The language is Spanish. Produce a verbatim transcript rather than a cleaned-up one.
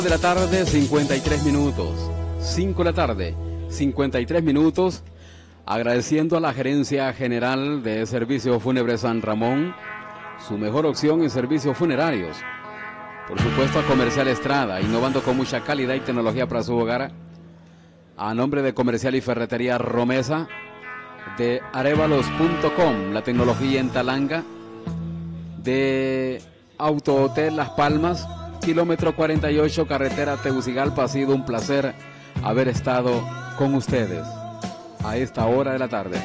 De la tarde, cincuenta y tres minutos. cinco de la tarde, cincuenta y tres minutos. Agradeciendo a la Gerencia General de Servicios Fúnebres San Ramón, su mejor opción en servicios funerarios. Por supuesto a Comercial Estrada, innovando con mucha calidad y tecnología para su hogar. A nombre de Comercial y Ferretería Romesa, de arevalos punto com, la tecnología en Talanga, de Auto Hotel Las Palmas, kilómetro cuarenta y ocho, carretera Tegucigalpa. Ha sido un placer haber estado con ustedes a esta hora de la tarde.